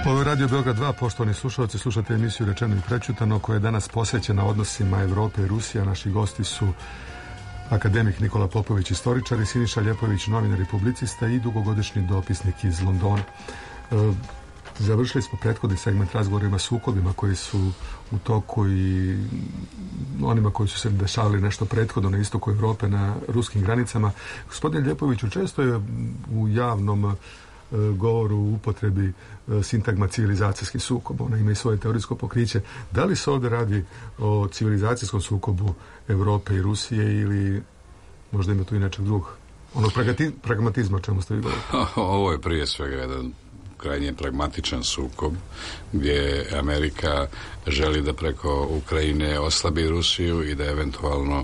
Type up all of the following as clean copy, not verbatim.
Ovo je Radio Beograd 2, poštovani slušalci, slušate emisiju Rečeno i prećutano koja je danas posvećena odnosima Evrope i Rusije. Naši gosti su akademik Nikola Popović, istoričar, i Siniša Ljepović, novinar i publicista i dugogodišnji dopisnik iz Londona. Završili smo prethodni segment razgovorima sukobima koji su u toku i onima koji su se dešavali nešto prethodno na istoku Evrope, na ruskim granicama. Gospodin Ljepoviću, često je u javnom govoru u upotrebi sintagma civilizacijski sukob. Ona ima i svoje teorijsko pokriće. Da li se ovdje radi o civilizacijskom sukobu Evrope i Rusije ili možda ima tu i nečeg drugog? Ono pragmatizma o čemu ste vi govorili? Ovo je prije svega jedan krajnje pragmatičan sukob gdje Amerika želi da preko Ukrajine oslabi Rusiju i da eventualno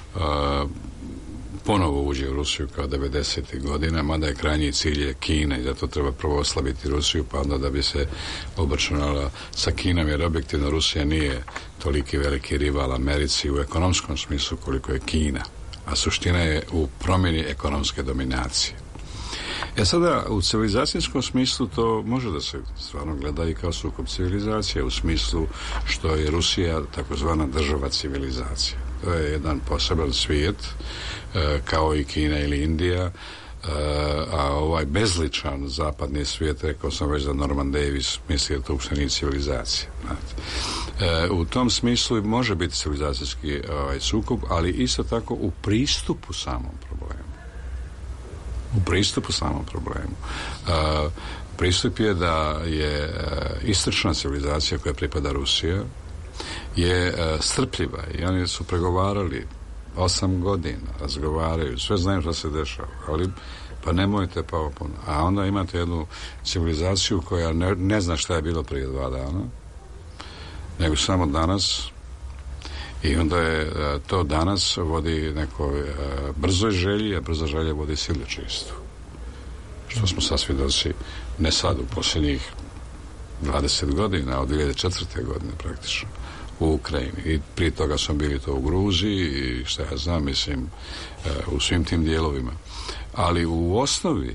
ponovo uđe u Rusiju kao 90. godina, mada je krajnji cilj je Kina i zato treba prvo oslabiti Rusiju, pa onda da bi se obračunala sa Kinom, jer objektivno Rusija nije toliki veliki rival Americi u ekonomskom smislu koliko je Kina, a suština je u promjeni ekonomske dominacije. Sada u civilizacijskom smislu to može da se stvarno gleda i kao sukob civilizacije, u smislu što je Rusija takozvana država civilizacija. To je jedan poseban svijet, kao i Kina ili Indija, a ovaj bezličan zapadni svijet, rekao sam već da Norman Davis misli da to uopšte nije civilizacija. U tom smislu može biti civilizacijski sukob, ali isto tako u pristupu samom problemu. Pristup je da je istočna civilizacija koja pripada Rusija je strpljiva i oni su pregovarali 8 godina, razgovaraju, sve znaju što se dešava, ali pa nemojte pa opon. A onda imate jednu civilizaciju koja ne zna šta je bilo prije 2 dana, nego samo danas, i onda je to danas vodi nekoj brzoj želji, a brza želja vodi siledžijstvu. Što smo sad svjedoci, ne sad, u posljednjih 20 godina, od 2004. godine praktično, u Ukrajini. I prije toga smo bili to u Gruziji i šta ja znam, mislim, u svim tim dijelovima. Ali u osnovi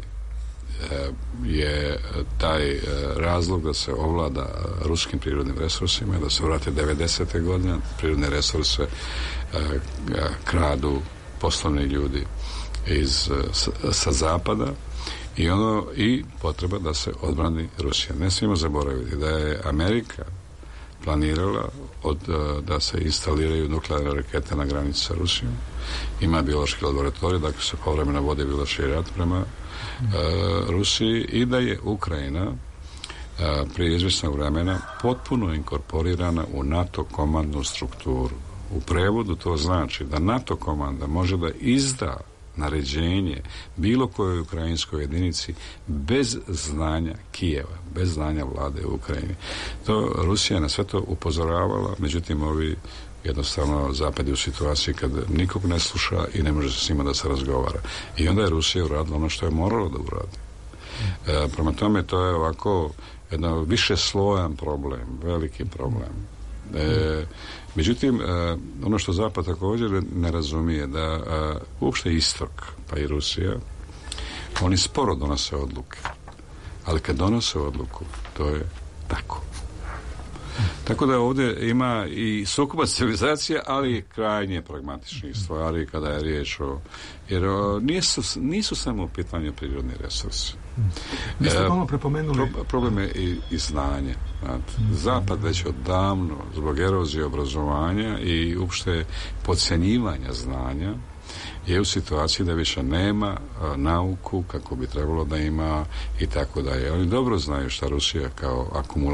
je taj razlog da se ovlada ruskim prirodnim resursima, da se vrate 90. godine, prirodne resurse kradu poslovni ljudi sa zapada i potreba da se odbrani Rusija. Ne smijemo zaboraviti da je Amerika planirala da se instaliraju nuklearne rakete na granici sa Rusijom. Ima biološki laboratorij, dakle se povremeno vodi biološki rat prema Rusiji i da je Ukrajina prije izvjesnog vremena potpuno inkorporirana u NATO komandnu strukturu. U prevodu to znači da NATO komanda može da izda naređenje bilo kojoj ukrajinskoj jedinici bez znanja Kijeva, bez znanja vlade u Ukrajini. To Rusija na sve to upozoravala, međutim ovi jednostavno zapad je u situaciji kad nikog ne sluša i ne može se s njima da se razgovara. I onda je Rusija uradila ono što je morala da uradi. Prema tome to je ovako jedan više slojan problem, veliki problem. Međutim, ono što Zapad također ne razumije, da uopšte Istok, pa i Rusija, oni sporo donose odluke. Ali kad donose odluku, to je tako. Tako da ovdje ima i sukoba civilizacija, ali krajnje pragmatičnih stvari kada je riječ o... Jer nisu samo u pitanju prirodni resursi. Vi ste malo prepomenuli... Problem je i znanje. Zapad već odavno, zbog erozije obrazovanja i uopšte podcjenjivanja znanja, je u situaciji da više nema nauku kako bi trebalo da ima i tako dalje. Oni dobro znaju šta Rusija kao akumulacija